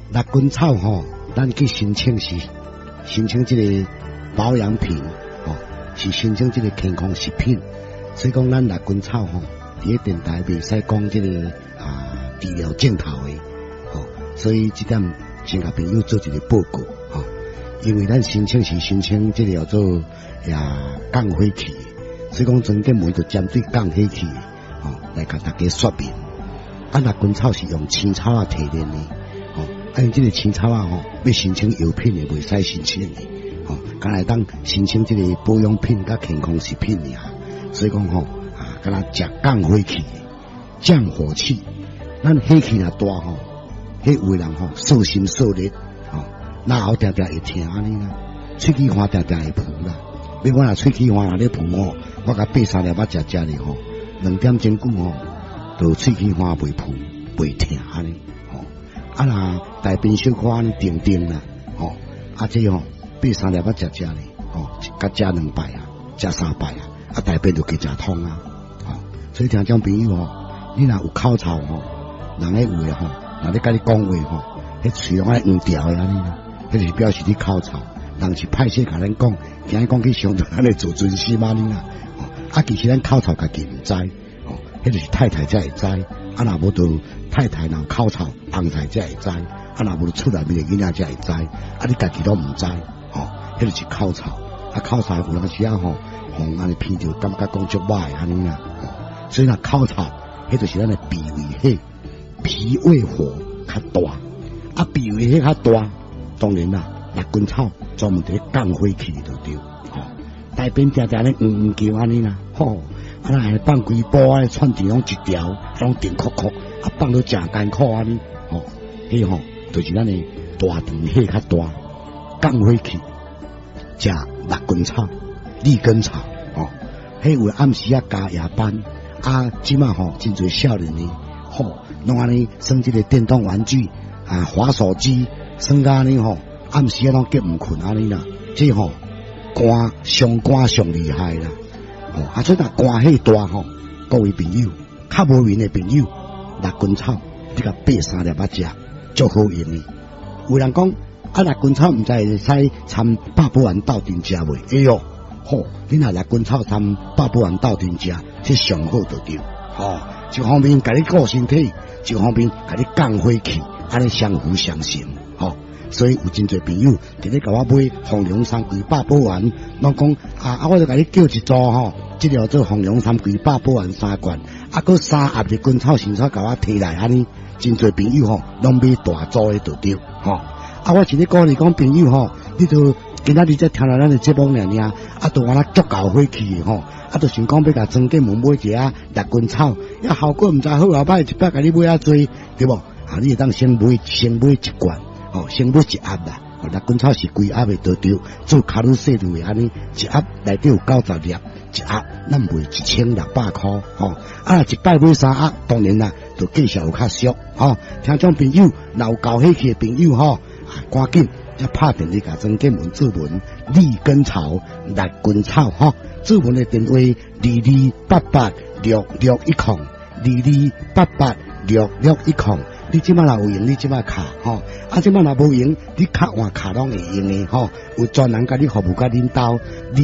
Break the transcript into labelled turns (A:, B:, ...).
A: 辣根草吼，咱去申请这个保养品，是申请这个健康食品。所以讲，咱辣根草吼，伫个电台袂使讲这个治疗镜头的，所以这点先甲朋友做一个报告，因为咱申请这个叫做降火气，所以讲曾经每就针对降火气，来甲大家说明。辣根草是用青草提炼的，因这个青草要申请药品的，袂使申请的，敢来当申请这个保养品甲健康食品尔。所以讲敢若食降火气，降火气。咱火气若大迄有人受心受力，那后定定会疼安尼啦，喙齿花定定会浮啦。要我若喙齿花若咧浮我甲8、3粒仔食咧2点钟久就喙齿花袂浮袂疼安尼。若大便小可安尼定啦，这8、3粒仔食咧，甲食2摆食3摆大便就加食通啊。所以听种朋友你若有口臭人咧有诶若咧甲你讲话迄喙拢爱黄条诶安尼啦，迄就是表示你口臭。人是歹势甲咱讲，惊伊讲去伤到咱诶自尊心安尼啦。其实咱口臭家己毋知，迄就是太太才会知。若无就太太若口臭，翁仔才会知。若无就厝内面诶囡仔才会知。你家己都毋知，迄就是口臭。口臭有当时安尼闻着感觉讲足歹安尼啦。所以若口臭，迄就是咱诶脾胃火，脾胃火较大。脾胃火较大，当然啦，辣根草专门伫咧降火气就对。大便定定咧黄叫安尼啦，那放规包串子拢一条，拢定壳壳，放到正艰苦安尼，迄就是咱诶大肠火较大，降火气，食辣根草、利根草，迄有暗时加夜班，即马真侪少年呢，拢安尼耍这个电动玩具，滑手机，耍到安尼暗时拢结毋困安尼啦，这肝上厉害啦。所以若肝火大各位朋友，较无缘的朋友，辣根草你甲8、3粒仔食，足好用的。有人讲辣根草毋知会使掺百宝丸斗阵食袂？会哟，你若辣根草掺百宝丸斗阵食，这上好就对。一方面甲你顾身体，一方面甲你降火气，安尼相辅相成。所以有真侪朋友直咧甲我买红龙山龟百宝丸，拢讲我就甲你叫一组这叫做红龙山龟百宝丸3罐，佮3盒的根草新草甲我摕来安尼，真侪朋友拢买大组的就对。我是咧鼓励讲朋友你就今仔日才听到咱的节目尔，就安那足够火气就想讲要甲庄建门买一下辣根草，效果毋知好啊歹，一摆甲你买多，对无？你会当先买1罐。先买1盒啦，辣根草是规盒的都对，做卡路西路的安尼，1盒内底有90粒，1盒咱卖1600块，一摆买3盒，当然啦，就计数有较俗，听众朋友，若有高火气的朋友赶紧要拍电话甲庄建门做文，利根草、辣根草做文的电话22886610，22886610。你即摆若有用，你即摆卡即摆若无用，你卡换卡拢会用的有专人甲你服务甲领导。